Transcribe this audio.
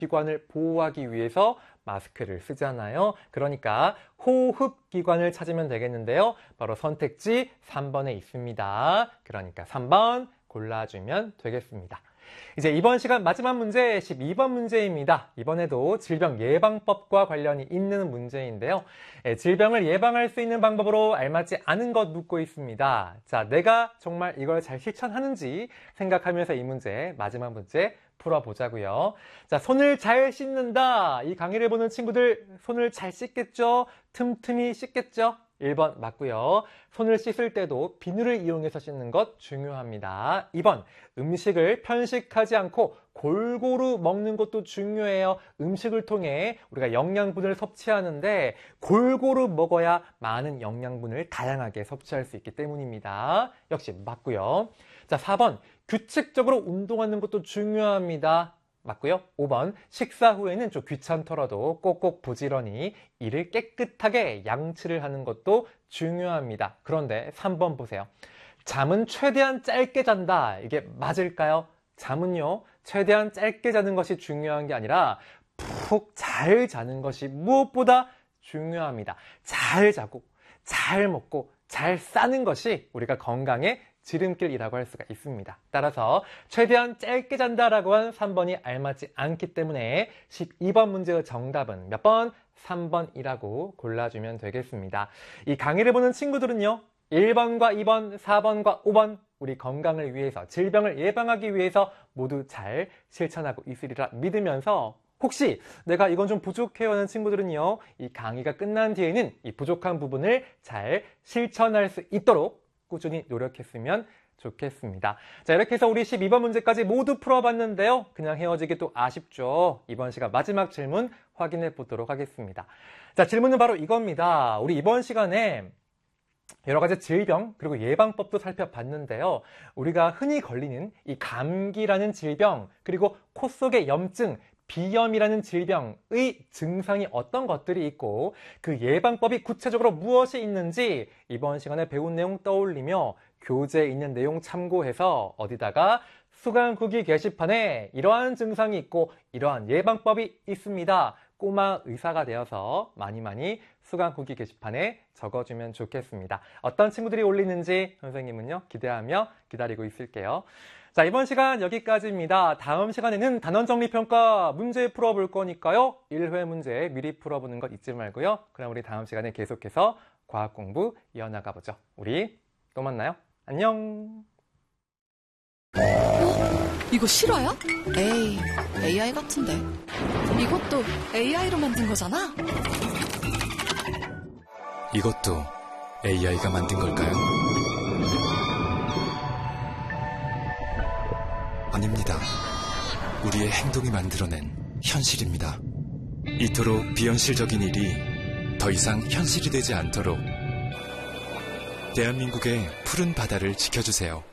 기관을 보호하기 위해서 마스크를 쓰잖아요. 그러니까 호흡기관을 찾으면 되겠는데요. 바로 선택지 3번에 있습니다. 그러니까 3번 골라주면 되겠습니다. 이제 이번 시간 마지막 문제 12번 문제입니다. 이번에도 질병 예방법과 관련이 있는 문제인데요. 질병을 예방할 수 있는 방법으로 알맞지 않은 것 묻고 있습니다. 자, 내가 정말 이걸 잘 실천하는지 생각하면서 이 문제, 마지막 문제 풀어보자고요. 자, 손을 잘 씻는다. 이 강의를 보는 친구들 손을 잘 씻겠죠? 틈틈이 씻겠죠? 1번 맞고요. 손을 씻을 때도 비누를 이용해서 씻는 것 중요합니다. 2번, 음식을 편식하지 않고 골고루 먹는 것도 중요해요. 음식을 통해 우리가 영양분을 섭취하는데 골고루 먹어야 많은 영양분을 다양하게 섭취할 수 있기 때문입니다. 역시 맞고요. 자, 4번, 규칙적으로 운동하는 것도 중요합니다. 맞고요. 5번, 식사 후에는 좀 귀찮더라도 꼭꼭 부지런히 이를 깨끗하게 양치를 하는 것도 중요합니다. 그런데 3번 보세요. 잠은 최대한 짧게 잔다. 이게 맞을까요? 잠은요, 최대한 짧게 자는 것이 중요한 게 아니라 푹 잘 자는 것이 무엇보다 중요합니다. 잘 자고, 잘 먹고, 잘 싸는 것이 우리가 건강의 지름길이라고 할 수가 있습니다. 따라서 최대한 짧게 잔다라고 한 3번이 알맞지 않기 때문에 12번 문제의 정답은 몇 번? 3번이라고 골라주면 되겠습니다. 이 강의를 보는 친구들은요, 1번과 2번, 4번과 5번 우리 건강을 위해서, 질병을 예방하기 위해서 모두 잘 실천하고 있으리라 믿으면서 혹시 내가 이건 좀 부족해요 하는 친구들은요, 이 강의가 끝난 뒤에는 이 부족한 부분을 잘 실천할 수 있도록 꾸준히 노력했으면 좋겠습니다. 자, 이렇게 해서 우리 12번 문제까지 모두 풀어봤는데요. 그냥 헤어지기 또 아쉽죠. 이번 시간 마지막 질문 확인해 보도록 하겠습니다. 자, 질문은 바로 이겁니다. 우리 이번 시간에 여러 가지 질병 그리고 예방법도 살펴봤는데요. 우리가 흔히 걸리는 이 감기라는 질병 그리고 코 속의 염증, 비염이라는 질병의 증상이 어떤 것들이 있고 그 예방법이 구체적으로 무엇이 있는지 이번 시간에 배운 내용 떠올리며 교재에 있는 내용 참고해서 어디다가 수강 후기 게시판에 이러한 증상이 있고 이러한 예방법이 있습니다. 꼬마 의사가 되어서 많이 수강 후기 게시판에 적어주면 좋겠습니다. 어떤 친구들이 올리는지 선생님은요 기대하며 기다리고 있을게요. 자, 이번 시간 여기까지입니다. 다음 시간에는 단원 정리 평가 문제 풀어볼 거니까요. 1회 문제 미리 풀어보는 것 잊지 말고요. 그럼 우리 다음 시간에 계속해서 과학 공부 이어나가 보죠. 우리 또 만나요. 안녕. 이거 실화야? 에이, AI 같은데. 이것도 AI로 만든 거잖아? 이것도 AI가 만든 걸까요? 아닙니다. 우리의 행동이 만들어낸 현실입니다. 이토록 비현실적인 일이 더 이상 현실이 되지 않도록 대한민국의 푸른 바다를 지켜주세요.